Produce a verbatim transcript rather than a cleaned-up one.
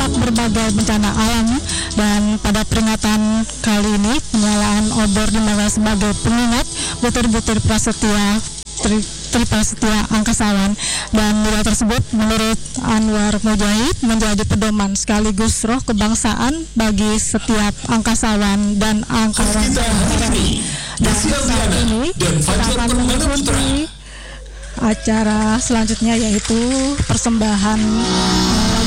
terdampak berbagai bencana alam, dan pada peringatan kali ini penyalaan obor dimaknai sebagai pengingat butir-butir prasetya tri, tri prasetya angkasawan, dan nilai tersebut menurut Anwar Mujahid menjadi pedoman sekaligus roh kebangsaan bagi setiap angkasawan dan angkawan. Dan saat ini kita akan mengikuti acara selanjutnya, yaitu persembahan